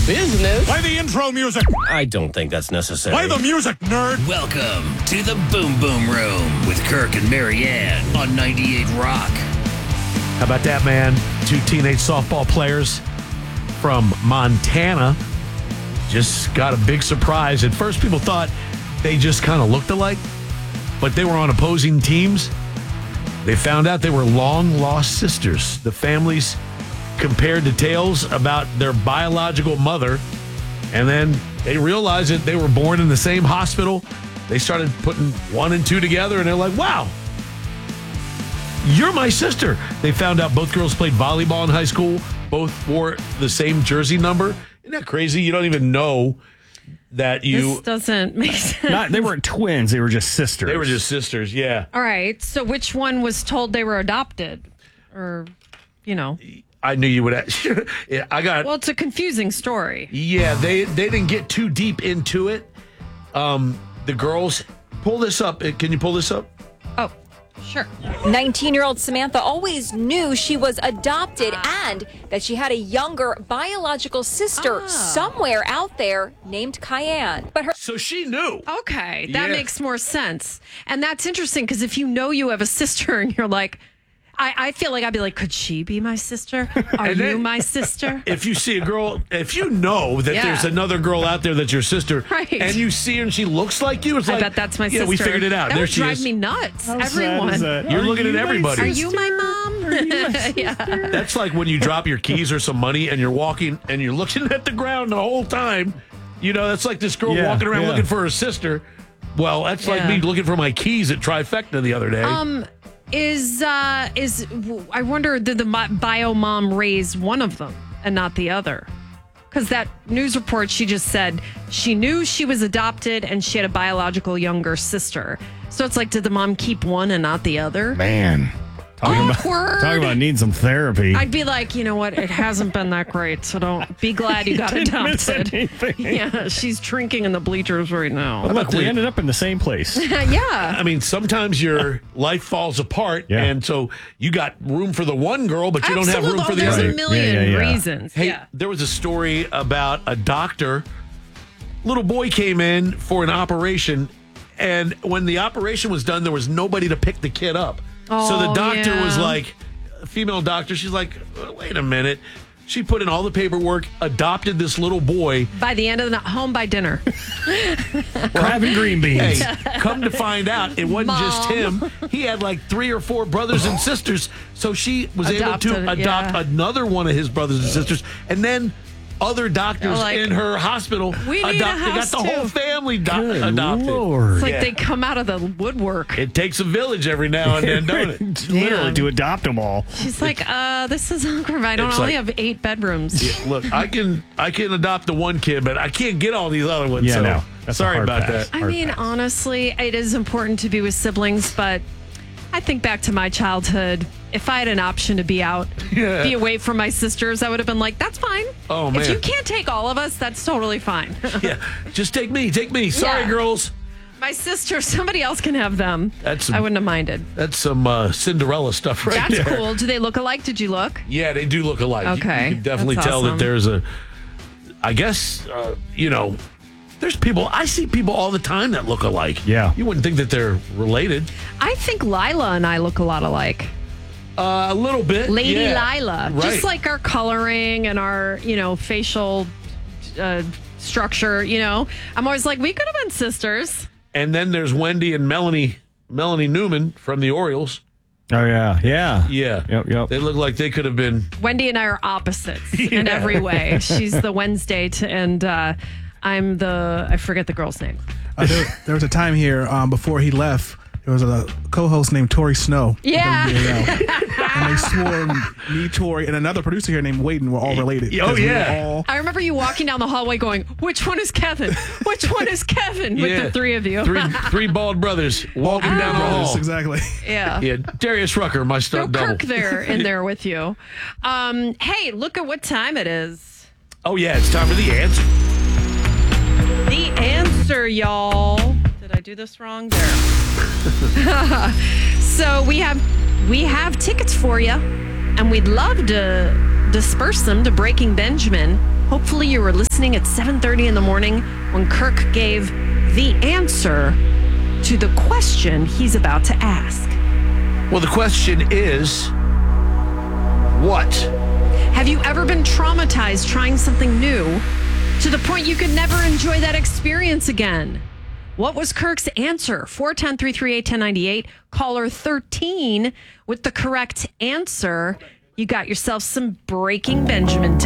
business. Play the intro music. I don't think that's necessary. Play the music, nerd. Welcome to the Boom Boom Room with Kirk and Marianne on 98 Rock. How about that, man? 2 teenage softball players from Montana just got a big surprise. At first, people thought they just kind of looked alike, but they were on opposing teams. They found out they were long-lost sisters. The families compared details about their biological mother, and then they realized that they were born in the same hospital. They started putting 1 and 2 together, and they're like, wow, you're my sister. They found out both girls played volleyball in high school. Both wore the same jersey number. Isn't that crazy? You don't even know that you... This doesn't make sense. They weren't twins. They were just sisters. They were just sisters, yeah. All right. So which one was told they were adopted? Or, I knew you would ask. Well, it's a confusing story. Yeah, they didn't get too deep into it. The girls... Pull this up. Can you pull this up? Oh, sure. 19-year-old Samantha always knew she was adopted and that she had a younger biological sister somewhere out there named Cayenne. But So she knew. Okay, that Yeah. makes more sense. And that's interesting because if you know you have a sister and you're like, I feel like I'd be like, could she be my sister? Are And then- you my sister? If you see a girl, if you know that Yeah. there's another girl out there that's your sister, Right. and you see her and she looks like you, it's I like, bet that's my yeah, sister. we figured it out. That there would she drive is. me nuts. How sad Everyone. is that? You're Are looking at you my everybody. Are you my mom? Yeah. That's like when you drop your keys or some money and you're walking and you're looking at the ground the whole time. That's like this girl Yeah, walking around yeah. looking for her sister. Well, that's like Yeah. me looking for my keys at Trifecta the other day. I wonder, did the bio mom raise one of them and not the other? Because that news report, she just said she knew she was adopted and she had a biological younger sister. So it's like, did the mom keep one and not the other? Man. Awkward. Talking about needing some therapy. I'd be like, you know what? It hasn't been that great, so don't be glad you got Didn't miss adopted. anything. Yeah, she's drinking in the bleachers right now. Look, they ended up in the same place. Yeah. I mean, sometimes your life falls apart, Yeah. and so you got room for the one girl, but you don't have room for the There's other. a million Yeah. reasons. Hey, Yeah. there was a story about a doctor. Little boy came in for an operation, and when the operation was done, there was nobody to pick the kid up. So the Oh, doctor yeah. was like, a female doctor, she's like, wait a minute. She put in all the paperwork, adopted this little boy. By the end of the night, home by dinner. Crab and green beans. Hey, come to find out, it wasn't just him. He had like 3 or 4 brothers and sisters. So she was able to Adopted, adopt yeah. another one of his brothers and sisters. And then other doctors Like, in her hospital we need a they got house, the whole too. family adopted. Lord. It's like Yeah. they come out of the woodwork. It takes a village every now and then, don't it? Literally to adopt them all. She's like, this is awkward. I don't It's only like- have 8 bedrooms. Yeah, look, I can adopt the one kid, but I can't get all these other ones. Yeah, so no. That's a sorry hard about pass. that. I mean, honestly, it is important to be with siblings, but I think back to my childhood. If I had an option to be out, Yeah. be away from my sisters, I would have been like, that's fine. Oh, If man. you can't take all of us, that's totally fine. Yeah, just take me. Sorry, Yeah. girls. My sisters, somebody else can have them. That's I wouldn't have minded. That's some Cinderella stuff right That's there. cool. Do they look alike? Did you look? Yeah, they do look alike. Okay, You can definitely that's tell awesome. that there's I guess, there's people, I see people all the time that look alike. Yeah. You wouldn't think that they're related. I think Lila and I look a lot alike. A little bit. Lady yeah. Lila. Right. Just like our coloring and our, facial structure, I'm always like, we could have been sisters. And then there's Wendy and Melanie Newman from the Orioles. Oh, yeah. Yeah. Yeah. Yep. They look like they could have been. Wendy and I are opposites in every way. She's the Wednesday and I'm I forget the girl's name. There was a time here before he left. There was a co-host named Tori Snow. Yeah. And they swore me, Tori, and another producer here named Wayden were all related. Oh, 'Cause we were yeah. all- I remember you walking down the hallway going, which one is Kevin? Which one is Kevin? With the 3 of you. Three bald brothers walking down the hall. Exactly. Yeah. Yeah, Darius Rucker, my Throw stunt double. Kirk in there with you. Hey, look at what time it is. Oh, yeah, it's time for the answer. The answer, y'all. Did I do this wrong? There. So we have tickets for you, and we'd love to disperse them to Breaking Benjamin Hopefully you were listening at 7:30 in the morning when Kirk gave the answer to the question he's about to ask. Well, the question is, what? Have you ever been traumatized trying something new to the point you could never enjoy that experience again? What was Kirk's answer? 410-338-1098. Caller 13 with the correct answer. You got yourself some Breaking Benjamin tickets.